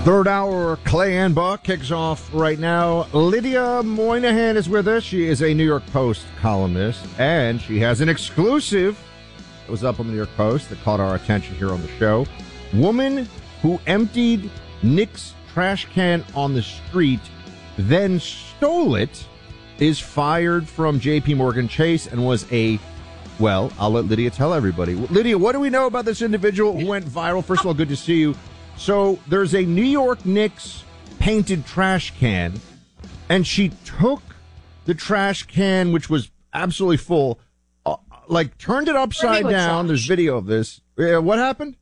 Third hour, Clay and Buck kicks off right now. Lydia Moynihan is with us. She is a New York Post columnist, and she has an exclusive that was up on the New York Post that caught our attention here on the show. Woman who emptied Nick's trash can on the street, then stole it, is fired from J.P. Morgan Chase and was well, I'll let Lydia tell everybody. Lydia, what do we know about this individual who went viral? First of all, good to see you. So there's a New York Knicks painted trash can, and she took the trash can, which was absolutely full, turned it upside down. There's video of this. What happened?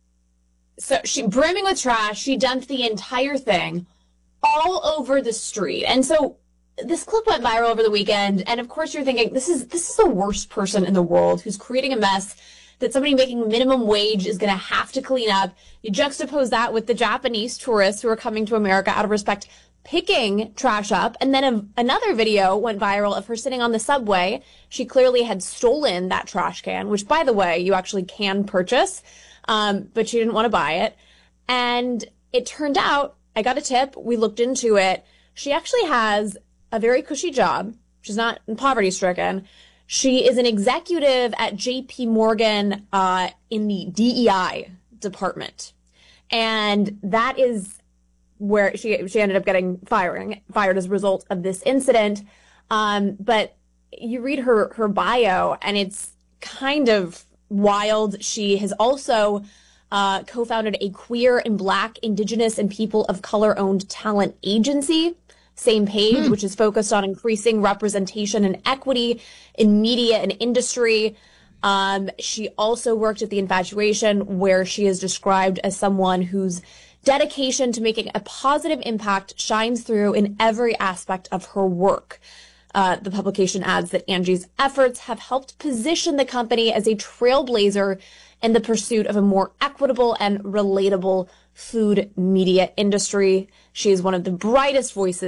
So she brimming with trash. She dumped the entire thing all over the street. And so this clip went viral over the weekend. And of course you're thinking, this is the worst person in the world who's creating a mess that somebody making minimum wage is going to have to clean up. You juxtapose that with the Japanese tourists who are coming to America out of respect, picking trash up. And then another video went viral of her sitting on the subway. She clearly had stolen that trash can, which, by the way, you actually can purchase, but she didn't want to buy it. And it turned out, I got a tip. We looked into it. She actually has a very cushy job. She's not poverty-stricken. She is an executive at J.P. Morgan in the DEI department. And that is where she ended up getting fired as a result of this incident. But you read her bio, and it's kind of wild. She has also co-founded a queer and Black, Indigenous, and people of color-owned talent agency, Same Page, which is focused on increasing representation and equity in media and industry. She also worked at The Infatuation, where she is described as someone whose dedication to making a positive impact shines through in every aspect of her work. The publication adds that Angie's efforts have helped position the company as a trailblazer in the pursuit of a more equitable and relatable food media industry. She is one of the brightest voices